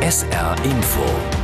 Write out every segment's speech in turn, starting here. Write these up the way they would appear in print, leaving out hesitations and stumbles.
SR Info.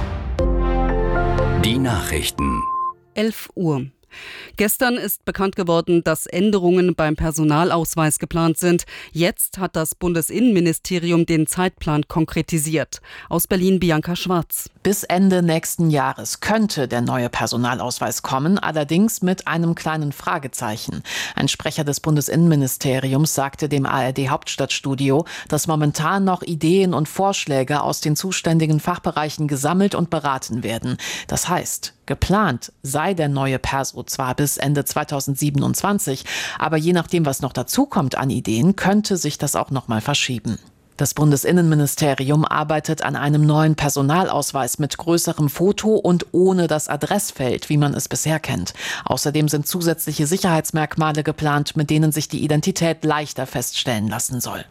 Die Nachrichten. 11 Uhr. Gestern ist bekannt geworden, dass Änderungen beim Personalausweis geplant sind. Jetzt hat das Bundesinnenministerium den Zeitplan konkretisiert. Aus Berlin Bianca Schwarz. Bis Ende nächsten Jahres könnte der neue Personalausweis kommen, allerdings mit einem kleinen Fragezeichen. Ein Sprecher des Bundesinnenministeriums sagte dem ARD-Hauptstadtstudio, dass momentan noch Ideen und Vorschläge aus den zuständigen Fachbereichen gesammelt und beraten werden. Das heißt, geplant sei der neue Perso zwar bis Ende 2027, aber je nachdem, was noch dazukommt an Ideen, könnte sich das auch noch mal verschieben. Das Bundesinnenministerium arbeitet an einem neuen Personalausweis mit größerem Foto und ohne das Adressfeld, wie man es bisher kennt. Außerdem sind zusätzliche Sicherheitsmerkmale geplant, mit denen sich die Identität leichter feststellen lassen soll.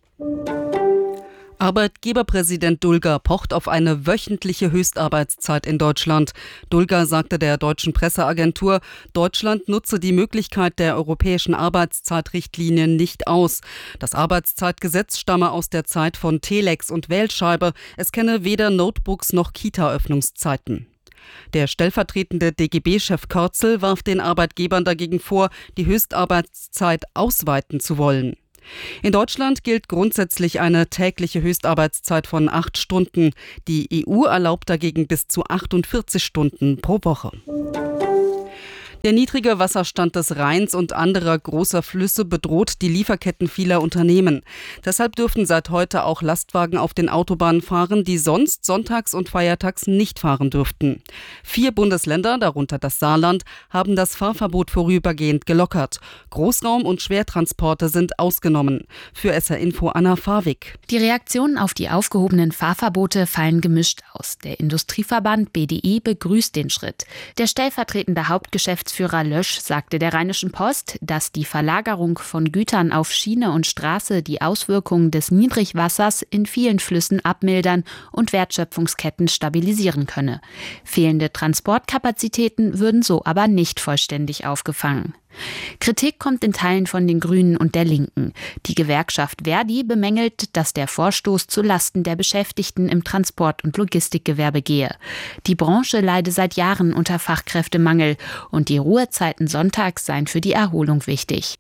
Arbeitgeberpräsident Dulger pocht auf eine wöchentliche Höchstarbeitszeit in Deutschland. Dulger sagte der deutschen Presseagentur, Deutschland nutze die Möglichkeit der europäischen Arbeitszeitrichtlinie nicht aus. Das Arbeitszeitgesetz stamme aus der Zeit von Telex und Wählscheibe. Es kenne weder Notebooks noch Kita-Öffnungszeiten. Der stellvertretende DGB-Chef Körzel warf den Arbeitgebern dagegen vor, die Höchstarbeitszeit ausweiten zu wollen. In Deutschland gilt grundsätzlich eine tägliche Höchstarbeitszeit von 8 Stunden. Die EU erlaubt dagegen bis zu 48 Stunden pro Woche. Der niedrige Wasserstand des Rheins und anderer großer Flüsse bedroht die Lieferketten vieler Unternehmen. Deshalb dürfen seit heute auch Lastwagen auf den Autobahnen fahren, die sonst sonntags und feiertags nicht fahren dürften. 4 Bundesländer, darunter das Saarland, haben das Fahrverbot vorübergehend gelockert. Großraum- und Schwertransporte sind ausgenommen. Für SR Info Anna Fawig. Die Reaktionen auf die aufgehobenen Fahrverbote fallen gemischt aus. Der Industrieverband BDI begrüßt den Schritt. Der stellvertretende Hauptgeschäftsführer Lösch sagte der Rheinischen Post, dass die Verlagerung von Gütern auf Schiene und Straße die Auswirkungen des Niedrigwassers in vielen Flüssen abmildern und Wertschöpfungsketten stabilisieren könne. Fehlende Transportkapazitäten würden so aber nicht vollständig aufgefangen. Kritik kommt in Teilen von den Grünen und der Linken. Die Gewerkschaft Verdi bemängelt, dass der Vorstoß zu Lasten der Beschäftigten im Transport- und Logistikgewerbe gehe. Die Branche leide seit Jahren unter Fachkräftemangel und die Ruhezeiten sonntags seien für die Erholung wichtig.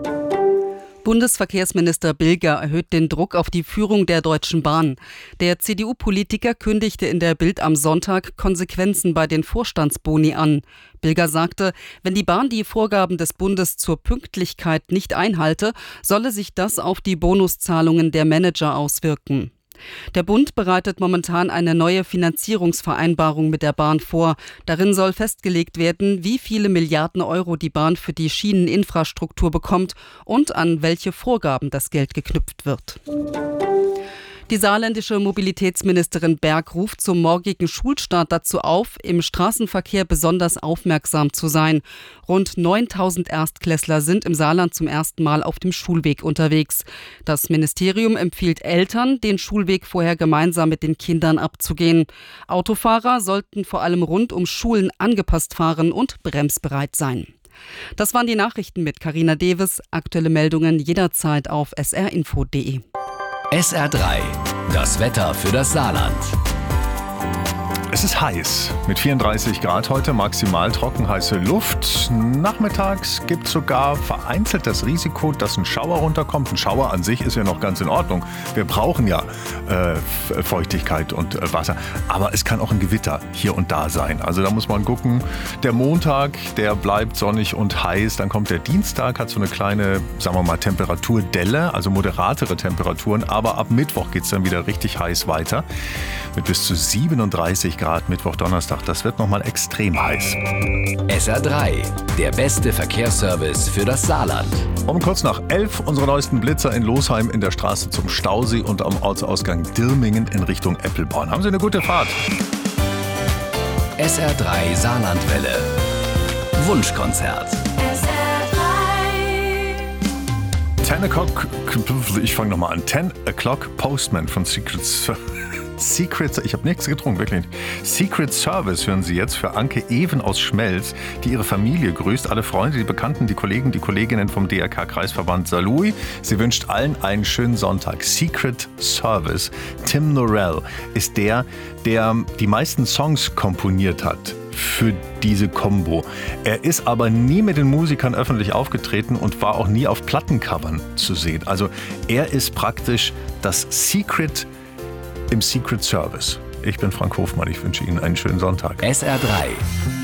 Bundesverkehrsminister Bilger erhöht den Druck auf die Führung der Deutschen Bahn. Der CDU-Politiker kündigte in der Bild am Sonntag Konsequenzen bei den Vorstandsboni an. Bilger sagte, wenn die Bahn die Vorgaben des Bundes zur Pünktlichkeit nicht einhalte, solle sich das auf die Bonuszahlungen der Manager auswirken. Der Bund bereitet momentan eine neue Finanzierungsvereinbarung mit der Bahn vor. Darin soll festgelegt werden, wie viele Milliarden Euro die Bahn für die Schieneninfrastruktur bekommt und an welche Vorgaben das Geld geknüpft wird. Die saarländische Mobilitätsministerin Berg ruft zum morgigen Schulstart dazu auf, im Straßenverkehr besonders aufmerksam zu sein. Rund 9.000 Erstklässler sind im Saarland zum ersten Mal auf dem Schulweg unterwegs. Das Ministerium empfiehlt Eltern, den Schulweg vorher gemeinsam mit den Kindern abzugehen. Autofahrer sollten vor allem rund um Schulen angepasst fahren und bremsbereit sein. Das waren die Nachrichten mit Carina Deves. Aktuelle Meldungen jederzeit auf srinfo.de. SR3, das Wetter für das Saarland. Es ist heiß, mit 34 Grad heute, maximal trocken, heiße Luft. Nachmittags gibt es sogar vereinzelt das Risiko, dass ein Schauer runterkommt. Ein Schauer an sich ist ja noch ganz in Ordnung. Wir brauchen ja Feuchtigkeit und Wasser. Aber es kann auch ein Gewitter hier und da sein. Also da muss man gucken. Der Montag, der bleibt sonnig und heiß. Dann kommt der Dienstag, hat so eine kleine, sagen wir mal, Temperaturdelle, also moderatere Temperaturen. Aber ab Mittwoch geht es dann wieder richtig heiß weiter. Mit bis zu 37 Grad Mittwoch, Donnerstag. Das wird nochmal extrem heiß. SR3, der beste Verkehrsservice für das Saarland. Um kurz nach 11 unsere neuesten Blitzer in Losheim in der Straße zum Stausee und am Ortsausgang Dirmingen in Richtung Eppelborn. Haben Sie eine gute Fahrt. SR3 Saarlandwelle. Wunschkonzert. 10 o'clock, ich fange nochmal an. 10 o'clock Postman von Secret Service. Secret, ich habe nichts getrunken, wirklich. Secret Service hören Sie jetzt für Anke Even aus Schmelz, die ihre Familie grüßt, alle Freunde, die Bekannten, die Kollegen, die Kolleginnen vom DRK-Kreisverband Saarlouis. Sie wünscht allen einen schönen Sonntag. Secret Service. Tim Norell ist der die meisten Songs komponiert hat für diese Combo. Er ist aber nie mit den Musikern öffentlich aufgetreten und war auch nie auf Plattencovern zu sehen. Also er ist praktisch das Secret im Secret Service. Ich bin Frank Hofmann, ich wünsche Ihnen einen schönen Sonntag. SR3